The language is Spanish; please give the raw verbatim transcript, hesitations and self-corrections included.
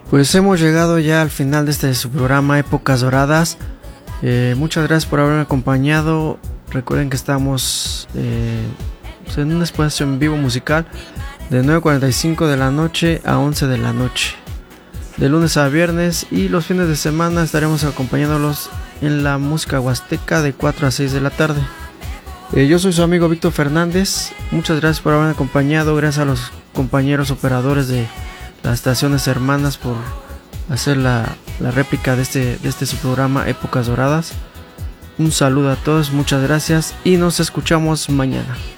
Pues hemos llegado ya al final de este su programa Épocas Doradas. Eh, muchas gracias por haberme acompañado. Recuerden que estamos eh, en un espacio en vivo musical de nueve cuarenta y cinco de la noche a once de la noche, de lunes a viernes, y los fines de semana estaremos acompañándolos en la música huasteca de cuatro a seis de la tarde. Eh, yo soy su amigo Víctor Fernández. Muchas gracias por haberme acompañado. Gracias a los compañeros operadores de las estaciones hermanas por hacer la, la réplica de este, de este su programa Épocas Doradas. Un saludo a todos, muchas gracias y nos escuchamos mañana.